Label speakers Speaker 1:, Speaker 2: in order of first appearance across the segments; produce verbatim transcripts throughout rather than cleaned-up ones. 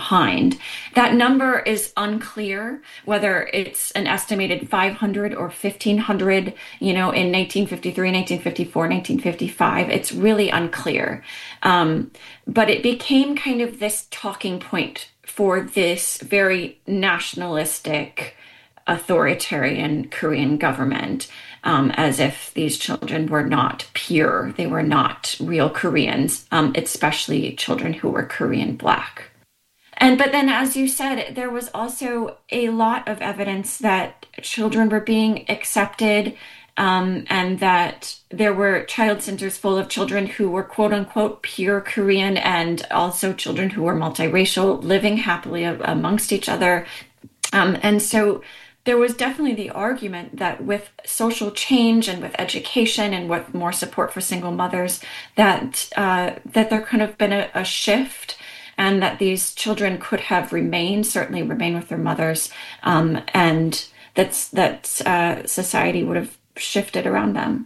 Speaker 1: behind. That number is unclear, whether it's an estimated five hundred or fifteen hundred, you know, in nineteen fifty-three, nineteen fifty-four, nineteen fifty-five. It's really unclear. Um, but it became kind of this talking point for this very nationalistic, authoritarian Korean government, um, as if these children were not pure. They were not real Koreans, um, especially children who were Korean Black. And but then, as you said, there was also a lot of evidence that children were being accepted, um, and that there were child centers full of children who were quote unquote pure Korean, and also children who were multiracial, living happily amongst each other. Um, and so there was definitely the argument that with social change and with education and with more support for single mothers, that uh, that there could have been a, a shift, and that these children could have remained, certainly remained with their mothers, um, and that's, that uh, society would have shifted around them.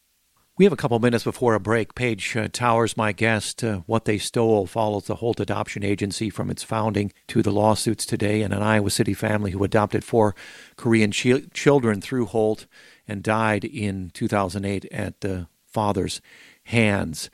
Speaker 2: We have a couple minutes before a break. Paige uh, Towers, my guest. Uh, What They Stole follows the Holt Adoption Agency from its founding to the lawsuits today, and an Iowa City family who adopted four Korean ch- children through Holt and died in two thousand eight at the father's hands.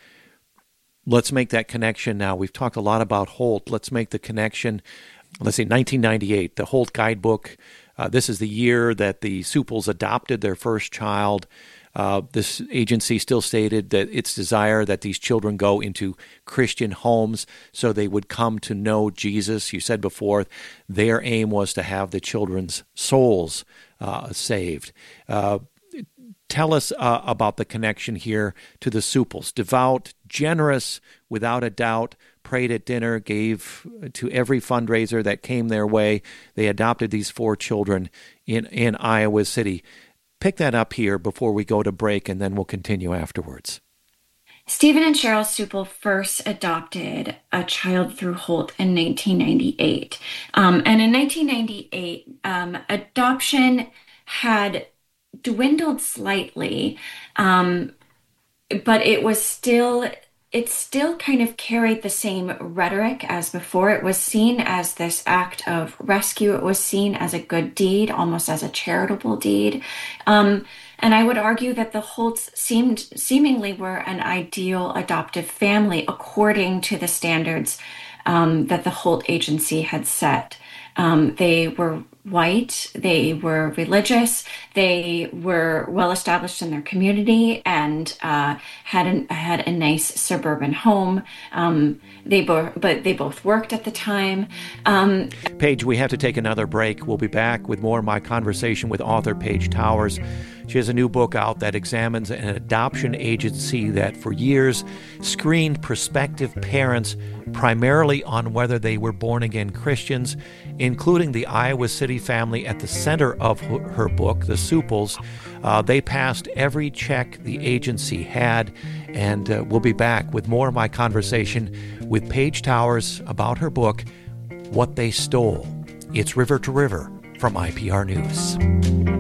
Speaker 2: Let's make that connection now. We've talked a lot about Holt. Let's make the connection. Let's say nineteen ninety-eight, the Holt Guidebook. Uh, this is the year that the Supples adopted their first child. Uh, this agency still stated that its desire that these children go into Christian homes so they would come to know Jesus. You said before, their aim was to have the children's souls uh, saved. Uh, tell us uh, about the connection here to the Supples. Devout, generous, without a doubt, prayed at dinner, gave to every fundraiser that came their way. They adopted these four children in, in Iowa City. Pick that up here before we go to break, and then we'll continue afterwards.
Speaker 1: Stephen and Cheryl Supple first adopted a child through Holt in nineteen ninety-eight. Um, and in nineteen ninety-eight, um, adoption had dwindled slightly, um, but it was still... It still kind of carried the same rhetoric as before. It was seen as this act of rescue. It was seen as a good deed, almost as a charitable deed. Um, and I would argue that the Holts seemed seemingly were an ideal adoptive family according to the standards um, that the Holt Agency had set. Um, they were white, they were religious, they were well established in their community, and uh, had an, had a nice suburban home. Um, they both, but they both worked at the time. Um,
Speaker 2: Paige, we have to take another break. We'll be back with more of my conversation with author Paige Towers. She has a new book out that examines an adoption agency that for years screened prospective parents primarily on whether they were born-again Christians, including the Iowa City family at the center of her book, the Supples. Uh, they passed every check the agency had, and uh, we'll be back with more of my conversation with Paige Towers about her book, What They Stole. It's River to River from I P R News.